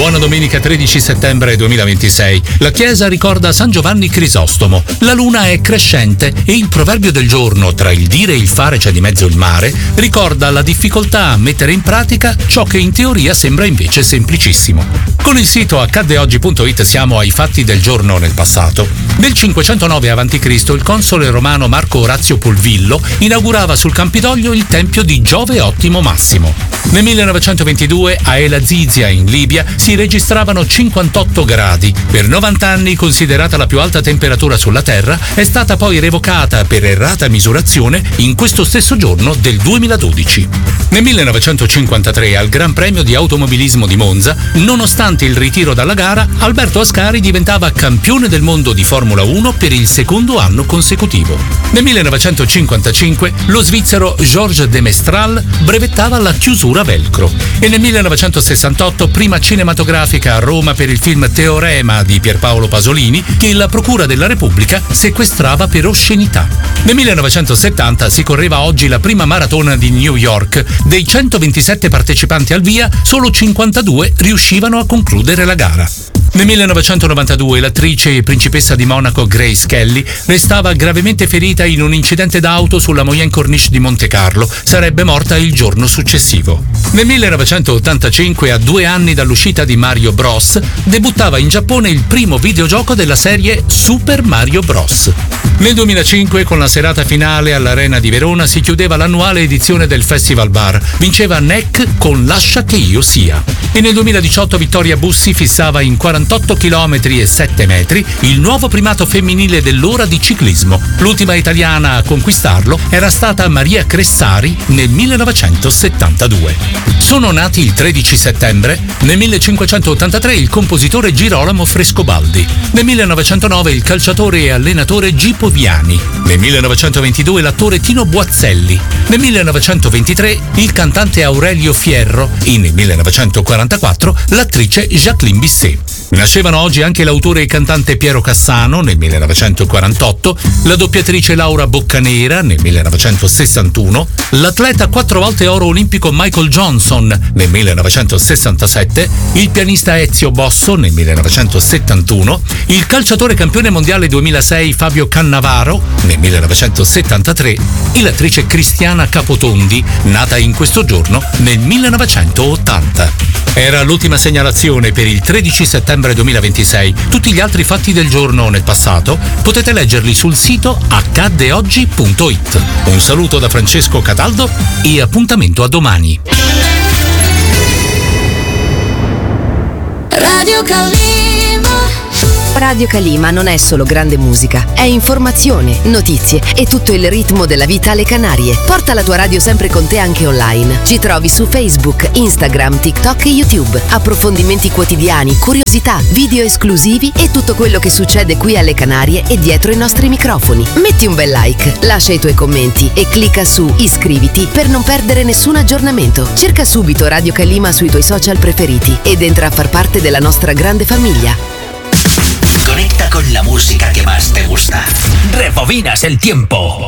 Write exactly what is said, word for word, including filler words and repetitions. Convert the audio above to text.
Buona domenica tredici settembre duemilaventisei. La chiesa ricorda San Giovanni Crisostomo. La luna è crescente e il proverbio del giorno, tra il dire e il fare c'è di mezzo il mare, ricorda la difficoltà a mettere in pratica ciò che in teoria sembra invece semplicissimo. Con il sito accadde oggi punto it siamo ai fatti del giorno nel passato. Nel cinquecentonove avanti Cristo il console romano Marco Orazio Pulvillo inaugurava sul Campidoglio il tempio di Giove Ottimo Massimo. Nel millenovecentoventidue a El Azizia in Libia si registravano cinquantotto gradi. Per novanta anni considerata la più alta temperatura sulla Terra, è stata poi revocata per errata misurazione in questo stesso giorno del duemiladodici. Nel millenovecentocinquantatré al Gran Premio di Automobilismo di Monza, nonostante il ritiro dalla gara, Alberto Ascari diventava campione del mondo di Formula uno per il secondo anno consecutivo. Nel millenovecentocinquantacinque lo svizzero Georges de Mestral brevettava la chiusura velcro e nel millenovecentosessantotto prima cinematografica a Roma per il film Teorema di Pierpaolo Pasolini che la Procura della Repubblica sequestrava per oscenità. Nel millenovecentosettanta si correva oggi la prima maratona di New York. Dei centoventisette partecipanti al via, solo cinquantadue riuscivano a concludere la gara. Nel millenovecentonovantadue l'attrice e principessa di Monaco Grace Kelly restava gravemente ferita in un incidente d'auto sulla Moyen Corniche di Monte Carlo. Sarebbe morta il giorno successivo. Nel millenovecentottantacinque, a due anni dall'uscita di Mario Bros, debuttava in Giappone il primo videogioco della serie Super Mario Bros. Nel duemilacinque, con la serata finale all'Arena di Verona, si chiudeva l'annuale edizione del Festival Bar. Vinceva N E C con Lascia che io sia. E nel duemiladiciotto Vittoria Bussi fissava in quarantotto chilometri e sette metri il nuovo primato femminile dell'ora di ciclismo. L'ultima italiana a conquistarlo era stata Maria Cressari nel millenovecentosettantadue. Sono nati il tredici settembre. Nel millecinquecentottantatré il compositore Girolamo Frescobaldi. Nel millenovecentonove il calciatore e allenatore Gipo Viani. Nel millenovecentoventidue l'attore Tino Boazzelli. Nel millenovecentoventitré il cantante Aurelio Fierro e nel millenovecentoquarantaquattro l'attrice Jacqueline Bisset. Nascevano oggi anche l'autore e cantante Piero Cassano nel millenovecentoquarantotto, la doppiatrice Laura Boccanera nel millenovecentosessantuno, l'atleta quattro volte oro olimpico Michael Johnson nel millenovecentosessantasette, il pianista Ezio Bosso nel millenovecentosettantuno, il calciatore campione mondiale duemilasei Fabio Cannavaro nel millenovecentosettantatré e l'attrice Cristiana Capotondi, nata in questo giorno nel millenovecentottanta. Era l'ultima segnalazione per il tredici settembre duemilaventisei. Tutti gli altri fatti del giorno nel passato potete leggerli sul sito accadde oggi punto it. Un saluto da Francesco Cataldo e appuntamento a domani. Radio Calima. Radio Calima non è solo grande musica, è informazione, notizie e tutto il ritmo della vita alle Canarie. Porta la tua radio sempre con te anche online. Ci trovi su Facebook, Instagram, TikTok e YouTube. Approfondimenti quotidiani, curiosità, video esclusivi e tutto quello che succede qui alle Canarie e dietro i nostri microfoni. Metti un bel like, lascia i tuoi commenti e clicca su iscriviti per non perdere nessun aggiornamento. Cerca subito Radio Calima sui tuoi social preferiti ed entra a far parte della nostra grande famiglia. Conecta con la música que más te gusta. Rebobinas el tiempo.